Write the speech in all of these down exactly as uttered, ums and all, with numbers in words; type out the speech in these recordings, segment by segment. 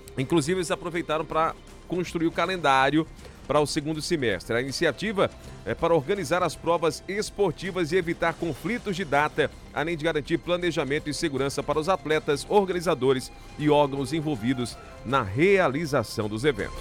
Inclusive, eles aproveitaram para construir o calendário para o segundo semestre. A iniciativa é para organizar as provas esportivas e evitar conflitos de data, além de garantir planejamento e segurança para os atletas, organizadores e órgãos envolvidos na realização dos eventos.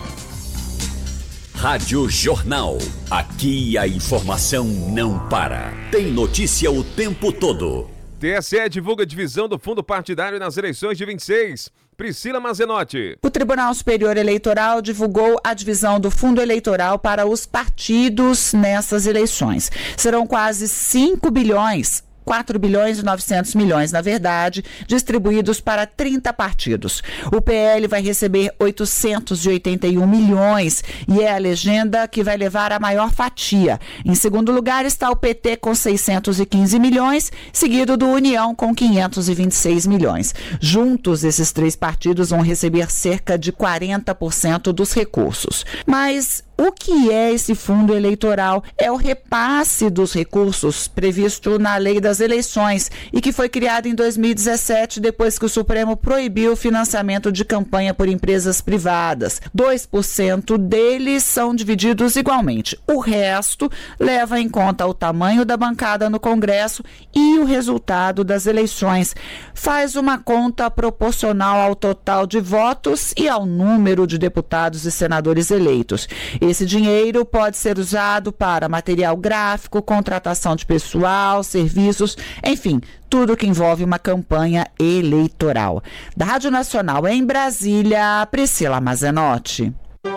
Rádio Jornal. Aqui a informação não para. Tem notícia o tempo todo. T S E divulga a divisão do fundo partidário nas eleições de vinte e seis. Priscila Mazenotti. O Tribunal Superior Eleitoral divulgou a divisão do fundo eleitoral para os partidos nessas eleições. Serão quase cinco bilhões. quatro bilhões e novecentos milhões, na verdade, distribuídos para trinta partidos. O P L vai receber oitocentos e oitenta e um milhões e é a legenda que vai levar a maior fatia. Em segundo lugar está o P T com seiscentos e quinze milhões, seguido do União com quinhentos e vinte e seis milhões. Juntos, esses três partidos vão receber cerca de quarenta por cento dos recursos. Mas o que é esse fundo eleitoral? É o repasse dos recursos previsto na Lei das Eleições e que foi criado em dois mil e dezessete, depois que o Supremo proibiu o financiamento de campanha por empresas privadas. dois por cento deles são divididos igualmente. O resto leva em conta o tamanho da bancada no Congresso e o resultado das eleições. Faz uma conta proporcional ao total de votos e ao número de deputados e senadores eleitos. Esse dinheiro pode ser usado para material gráfico, contratação de pessoal, serviços, enfim, tudo que envolve uma campanha eleitoral. Da Rádio Nacional em Brasília, Priscila Mazenotti.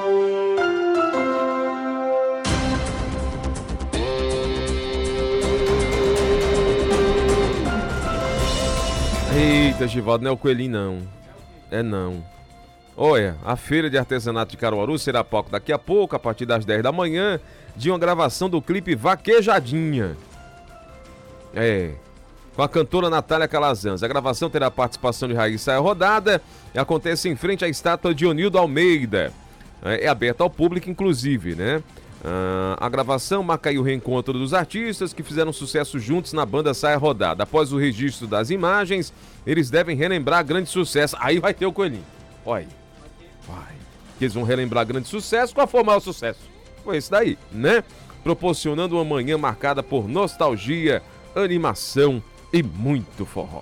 Eita, Givaldo, não é o Coelhinho, não. É não. Olha, a feira de artesanato de Caruaru será palco daqui a pouco, a partir das dez da manhã, de uma gravação do clipe Vaquejadinha. É, com a cantora Natália Calazans. A gravação terá a participação de Raíssa Rodada e acontece em frente à estátua de Onildo Almeida. É, é aberta ao público, inclusive, né? Ah, a gravação marca aí o reencontro dos artistas que fizeram sucesso juntos na banda Saia Rodada. Após o registro das imagens, eles devem relembrar grande sucesso. Aí vai ter o Coelhinho. Olha aí. Vai. Eles vão relembrar grande sucesso com a formal sucesso. Foi isso daí, né? Proporcionando uma manhã marcada por nostalgia, animação e muito forró.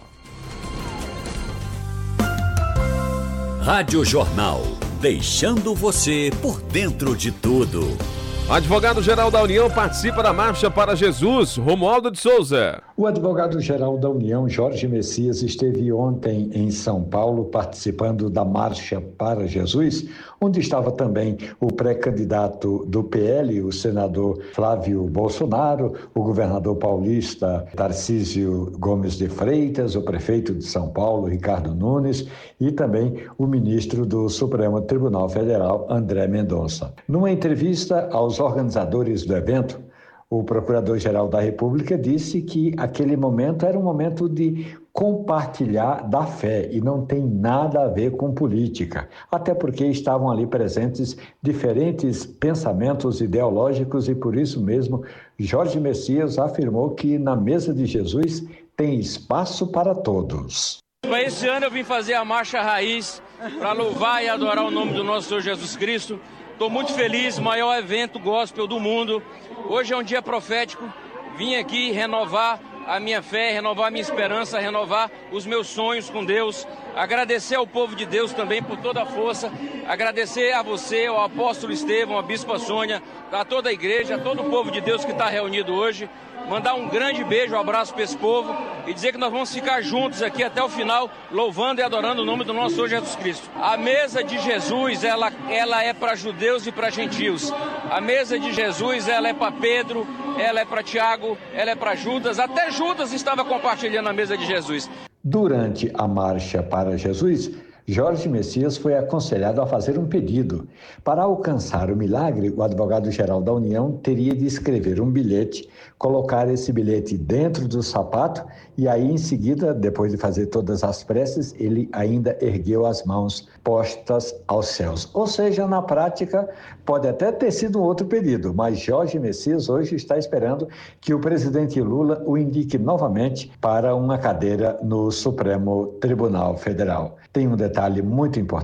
Rádio Jornal, deixando você por dentro de tudo. Advogado-geral da União participa da Marcha para Jesus, Romualdo de Souza. O advogado-geral da União, Jorge Messias, esteve ontem em São Paulo participando da Marcha para Jesus, onde estava também o pré-candidato do P L, o senador Flávio Bolsonaro, o governador paulista Tarcísio Gomes de Freitas, o prefeito de São Paulo, Ricardo Nunes, e também o ministro do Supremo Tribunal Federal, André Mendonça. Numa entrevista aos organizadores do evento, o Procurador-Geral da República disse que aquele momento era um momento de compartilhar da fé e não tem nada a ver com política, até porque estavam ali presentes diferentes pensamentos ideológicos e por isso mesmo Jorge Messias afirmou que na mesa de Jesus tem espaço para todos. Esse ano eu vim fazer a Marcha Raiz para louvar e adorar o nome do nosso Senhor Jesus Cristo. Estou muito feliz, maior evento gospel do mundo. Hoje é um dia profético. Vim aqui renovar a minha fé, renovar a minha esperança, renovar os meus sonhos com Deus. Agradecer ao povo de Deus também por toda a força. Agradecer a você, ao apóstolo Estevão, a bispa Sônia, a toda a igreja, a todo o povo de Deus que está reunido hoje. Mandar um grande beijo, um abraço para esse povo e dizer que nós vamos ficar juntos aqui até o final, louvando e adorando o nome do nosso Senhor Jesus Cristo. A mesa de Jesus, ela, ela é para judeus e para gentios. A mesa de Jesus, ela é para Pedro, ela é para Tiago, ela é para Judas. Até Judas estava compartilhando a mesa de Jesus. Durante a Marcha para Jesus, Jorge Messias foi aconselhado a fazer um pedido. Para alcançar o milagre, o advogado-geral da União teria de escrever um bilhete, colocar esse bilhete dentro do sapato e aí, em seguida, depois de fazer todas as preces, ele ainda ergueu as mãos postas aos céus. Ou seja, na prática, pode até ter sido um outro pedido, mas Jorge Messias hoje está esperando que o presidente Lula o indique novamente para uma cadeira no Supremo Tribunal Federal. Tem um detalhe muito importante.